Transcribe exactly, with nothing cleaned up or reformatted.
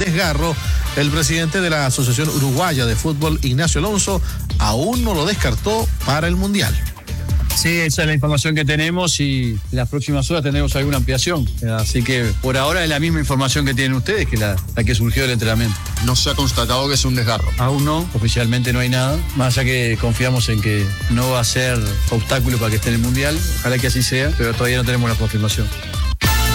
desgarro, el presidente de la Asociación Uruguaya de Fútbol, Ignacio Alonso, aún no lo descartó para el Mundial. Sí, esa es la información que tenemos y en las próximas horas tendremos alguna ampliación. Así que por ahora es la misma información que tienen ustedes que la, la que surgió del entrenamiento. No se ha constatado que es un desgarro. Aún no, oficialmente no hay nada. Más allá que confiamos en que no va a ser obstáculo para que esté en el Mundial. Ojalá que así sea, pero todavía no tenemos la confirmación.